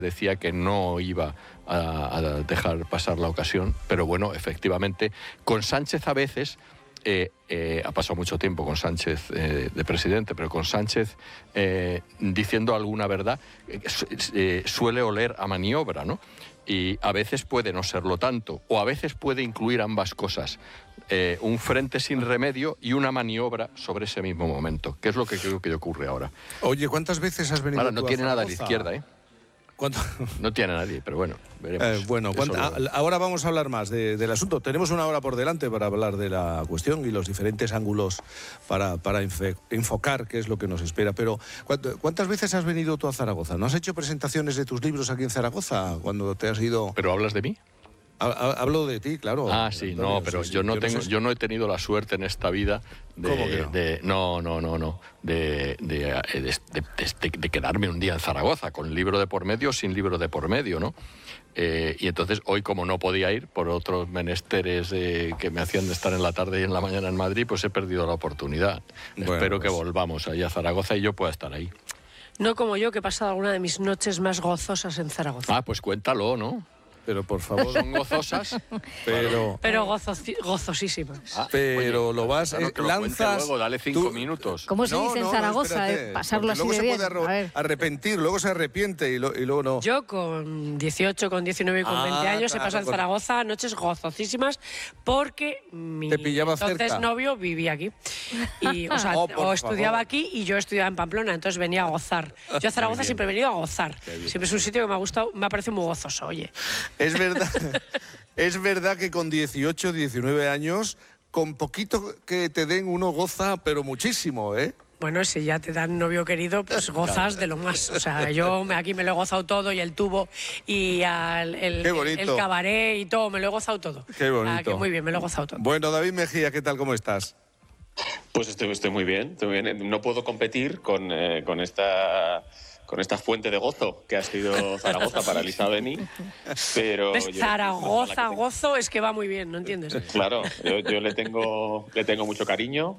decía que no iba a dejar pasar la ocasión, pero bueno, efectivamente, con Sánchez a veces, ha pasado mucho tiempo con Sánchez de presidente, pero con Sánchez diciendo alguna verdad, suele oler a maniobra, ¿no? Y a veces puede no serlo tanto, o a veces puede incluir ambas cosas, un frente sin remedio y una maniobra sobre ese mismo momento, que es lo que creo que ocurre ahora. Oye, ¿cuántas veces has venido ahora no tú a tiene nada a la Zaragoza? izquierda, ¿eh? No tiene a nadie, pero bueno, veremos. Ahora vamos a hablar más del asunto. Tenemos una hora por delante para hablar de la cuestión y los diferentes ángulos para enfocar qué es lo que nos espera. Pero, ¿cuántas veces has venido tú a Zaragoza? ¿No has hecho presentaciones de tus libros aquí en Zaragoza cuando te has ido? ¿Pero hablas de mí? Hablo de ti, claro. Ah, sí, Antonio, no, pero sí, yo no he tenido la suerte en esta vida de quedarme un día en Zaragoza con libro de por medio o sin libro de por medio, ¿no? Y entonces hoy, como no podía ir por otros menesteres que me hacían de estar en la tarde y en la mañana en Madrid, pues he perdido la oportunidad. Bueno, espero que volvamos ahí a Zaragoza y yo pueda estar ahí. No como yo, que he pasado alguna de mis noches más gozosas en Zaragoza. Ah, pues cuéntalo, ¿no? Pero por favor, son gozosas, pero gozosísimas. Pero oye, lo vas, lanzas. Luego, dale 5 minutos. ¿Cómo se dice en Zaragoza? Pasarlo así de bien. Luego se puede arrepentir, luego se arrepiente y luego no. Yo con 18, con 19 y con 20 años he pasado en Zaragoza noches gozosísimas porque mi entonces novio vivía aquí. Y, o estudiaba aquí y yo estudiaba en Pamplona, entonces venía a gozar. Yo a Zaragoza siempre he venido a gozar. Siempre es un sitio que me ha gustado, me ha parecido muy gozoso, oye. Es verdad que con 18, 19 años, con poquito que te den uno goza, pero muchísimo, ¿eh? Bueno, si ya te dan novio querido, pues gozas de lo más. O sea, yo aquí me lo he gozado todo, y el tubo, y el cabaret y todo, me lo he gozado todo. Qué bonito. Que muy bien, me lo he gozado todo. Bueno, David Mejía, ¿qué tal? ¿Cómo estás? Pues estoy muy bien, No puedo competir con esta fuente de gozo que ha sido Zaragoza para Elisa Beni, pero... Zaragoza, gozo, es que va muy bien, ¿no entiendes? Claro, yo le tengo mucho cariño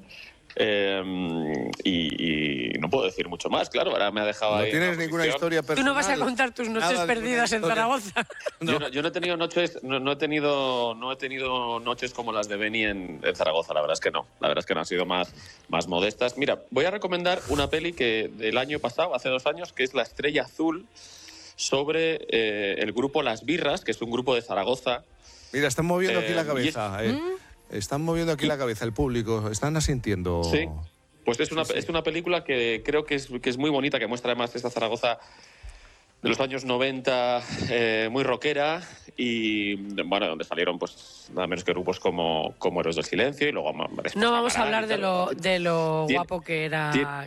y no puedo decir mucho más, claro, ahora me ha dejado ahí... No tienes ninguna historia personal. Tú no vas a contar tus noches perdidas en Zaragoza. No. Yo no he tenido noches, no he tenido noches como las de Beni en Zaragoza, la verdad es que no. La verdad es que no han sido más modestas. Mira, voy a recomendar una peli que del año pasado, hace 2 años, que es La Estrella Azul, sobre el grupo Las Birras, que es un grupo de Zaragoza. Mira, están moviendo aquí la cabeza, Están moviendo aquí la cabeza el público, están asintiendo. Sí, pues es una película que creo que es muy bonita, que muestra además esta Zaragoza de los años 90, muy rockera, y bueno, donde salieron pues nada menos que grupos como Héroes del Silencio, y luego... No vamos a hablar de lo guapo que era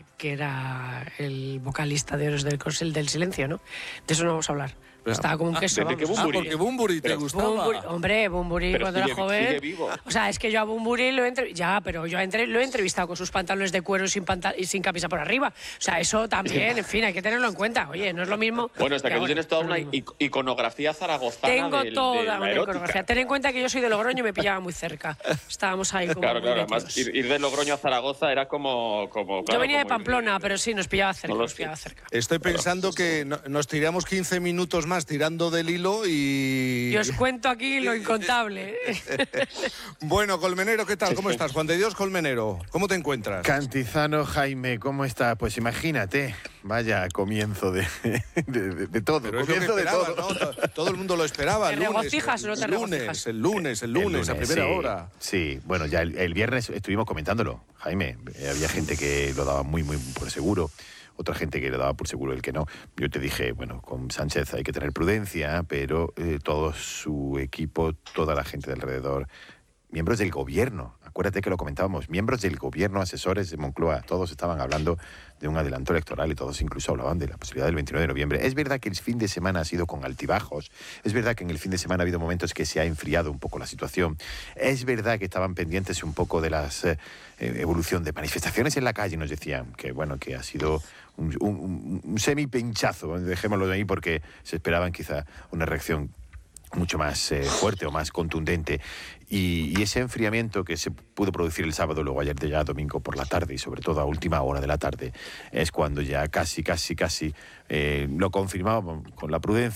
el vocalista de Héroes del Silencio, ¿no? De eso no vamos a hablar. Estaba como un queso. Porque Bumburi te gustaba. Hombre, Bumburi cuando era joven. Sigue vivo. O sea, es que yo a Bumburi lo he entrevistado con sus pantalones de cuero y sin camisa por arriba. O sea, eso también, en fin, hay que tenerlo en cuenta. Oye, no es lo mismo. Bueno, hasta que tú tienes toda una iconografía zaragozana. Tengo toda una erótica. iconografía. Ten en cuenta que yo soy de Logroño y me pillaba muy cerca. Estábamos ahí como. Claro, además ir de Logroño a Zaragoza era como yo venía de Pamplona, pero sí, nos pillaba cerca. Estoy pensando que nos tiramos 15 minutos más tirando del hilo y os cuento aquí lo incontable. Bueno, Colmenero, ¿qué tal? ¿Cómo estás? Juan de Dios Colmenero, ¿cómo te encuentras? Cantizano Jaime, ¿cómo estás? Pues imagínate, vaya comienzo de todo. Pero comienzo de todo, ¿no? Todo el mundo lo esperaba. ¿Te regocijas o no te regocijas? El lunes, a primera hora. Sí, bueno, ya el viernes estuvimos comentándolo, Jaime. Había gente que lo daba muy por seguro. Otra gente que le daba por seguro el que no. Yo te dije, bueno, con Sánchez hay que tener prudencia, pero todo su equipo, toda la gente de alrededor, miembros del gobierno, acuérdate que lo comentábamos, miembros del gobierno, asesores de Moncloa, todos estaban hablando de un adelanto electoral y todos incluso hablaban de la posibilidad del 29 de noviembre. Es verdad que el fin de semana ha sido con altibajos, es verdad que en el fin de semana ha habido momentos que se ha enfriado un poco la situación, es verdad que estaban pendientes un poco de las evolución de manifestaciones en la calle, nos decían que bueno, que ha sido un semi-pinchazo, dejémoslo de ahí, porque se esperaban quizá una reacción mucho más fuerte o más contundente. Y ese enfriamiento que se pudo producir el sábado, luego ayer ya domingo por la tarde y sobre todo a última hora de la tarde, es cuando ya casi lo confirmaba con la prudencia